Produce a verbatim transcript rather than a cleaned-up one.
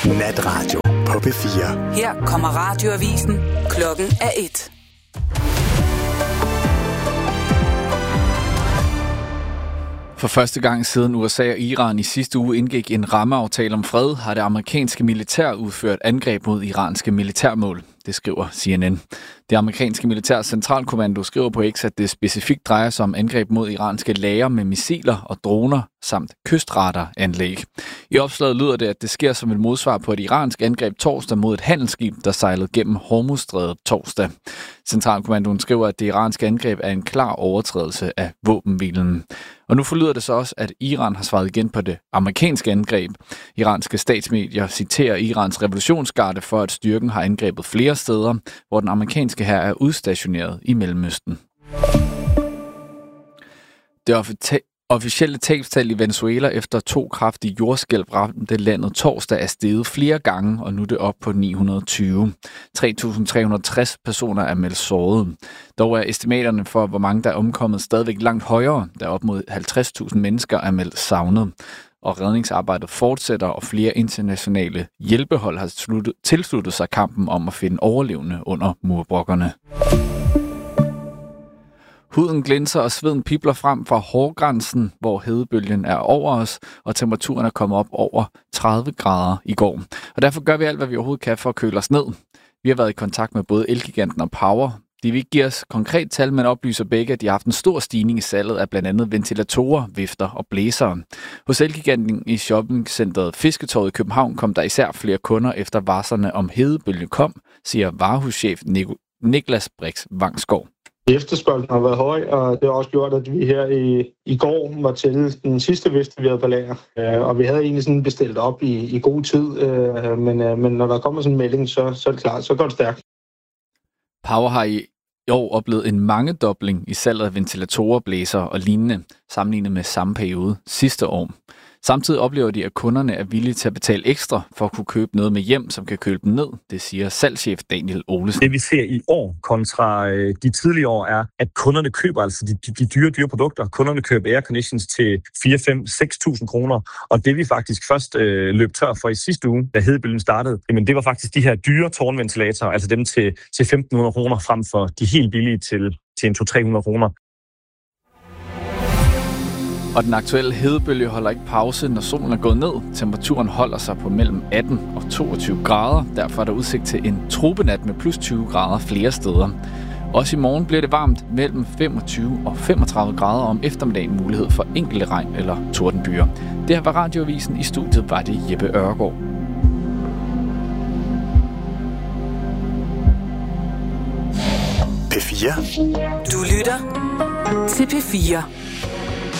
Natradio på P fire. Her kommer radioavisen. Klokken er et. For første gang siden U S A og Iran i sidste uge indgik en rammeaftale om fred, har det amerikanske militær udført angreb mod iranske militærmål. Det skriver C N N. Det amerikanske militærs centralkommando skriver på X, at det specifikt drejer sig om angreb mod iranske lagre med missiler og droner samt kystradaranlæg. I opslaget lyder det, at det sker som et modsvar på et iransk angreb torsdag mod et handelsskib, der sejlede gennem Hormuzstrædet torsdag. Centralkommandoen skriver, at det iranske angreb er en klar overtrædelse af våbenhvilen. Og nu forlyder det så også, at Iran har svaret igen på det amerikanske angreb. Iranske statsmedier citerer Irans revolutionsgarde for, at styrken har angrebet flere steder, hvor den amerikanske hær er udstationeret i Mellemøsten. Det officielle tabstal i Venezuela efter to kraftige jordskælv ramte landet torsdag er steget flere gange, og nu er det op på ni hundrede og tyve. tre tusind tre hundrede og tres personer er meldt såret. Dog er estimaterne for, hvor mange der er omkommet, stadigvæk langt højere, da op mod halvtreds tusind mennesker er meldt savnet. Og redningsarbejdet fortsætter, og flere internationale hjælpehold har sluttet, tilsluttet sig kampen om at finde overlevende under murbrokkerne. Huden glinser og sveden pibler frem fra hårgrænsen, hvor hedebølgen er over os, og temperaturen er kommet op over tredive grader i går. Og derfor gør vi alt, hvad vi overhovedet kan for at køle os ned. Vi har været i kontakt med både Elgiganten og Power. De vil ikke give os konkret tal, men oplyser begge, at de har haft en stor stigning i salget af blandt andet ventilatorer, vifter og blæsere. Hos Elgiganten i shoppingcenteret Fisketorvet i København kom der især flere kunder efter varslerne om hedebølgen kom, siger varehuschef Niklas Brix Vangsgaard. Efterspørgselen har været høj, og det har også gjort, at vi her i, i går var til den sidste vifte, vi havde på lager. Øh, og vi havde egentlig sådan bestilt op i, i god tid, øh, men, øh, men når der kommer sådan en melding, så, så er det klart, så går det stærkt. Power har i år oplevet en mangedobling i salget af ventilatorer, blæsere og lignende, sammenlignet med samme periode sidste år. Samtidig oplever de, at kunderne er villige til at betale ekstra for at kunne købe noget med hjem, som kan køle dem ned. Det siger salgschef Daniel Olesen. Det vi ser i år kontra de tidligere år er, at kunderne køber altså de, de, de dyre, dyre produkter. Kunderne køber airconditions til fire, fem, seks tusind kroner. Og det vi faktisk først øh, løb tør for i sidste uge, da hedebølgen startede, jamen det var faktisk de her dyre tårnventilatorer, altså dem til, til femten hundrede kroner frem for de helt billige til, til en to til tre hundrede kroner. Og den aktuelle hedebølge holder ikke pause, når solen er gået ned. Temperaturen holder sig på mellem atten og toogtyve grader. Derfor er der udsigt til en tropenat med plus tyve grader flere steder. Også i morgen bliver det varmt mellem femogtyve og femogtredive grader, om eftermiddagen mulighed for enkelte regn- eller tordenbyer. Det her var Radioavisen. I studiet var det Jeppe Ørgaard. P fire. Du lytter til P fire.